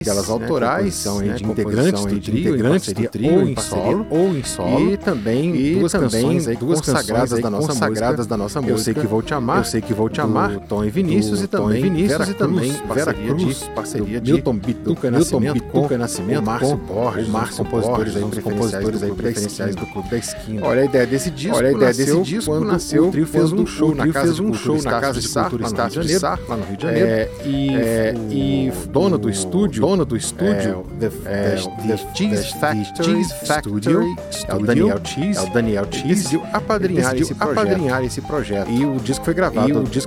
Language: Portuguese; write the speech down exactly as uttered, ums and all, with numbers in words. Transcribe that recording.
delas autorais, né, né, de integrantes do trio, integrantes do trio ou em solo, ou em solo, e também e duas também canções aí duas consagradas canções da nossa consagradas música, da nossa Eu música, Sei Que Vou Te Amar, Eu Sei Que Vou Te Amar, do Tom e Vinícius, do e também Tom e Vinícius, Vera e também Cruz, Vera parceria Cruz, de, parceria do de Milton Bituca Milton Nascimento, Bituca com Nascimento, o Márcio com Borges, o Márcio os compositores aí Borges, os preferenciais compositores aí do Clube da preferenciais Esquina. do Clube da Esquina. Olha, a ideia desse disco, Olha, a ideia nasceu desse disco quando nasceu o trio fez quando um show o na trio Casa fez de um Cultura show na Estácio Casa de de Cultura Cultura Estácio de Estácio de Sá, Sá, lá no Rio de Janeiro. É, e É, o e dono o do estúdio, dono do estúdio, é, the, é, the, the Cheese Factory Cheese Factory Studio, é o Daniel Cheese, é o Daniel Cheese, decidiu apadrinhar, decidiu esse projeto. apadrinhar esse projeto. E o disco foi gravado E o disco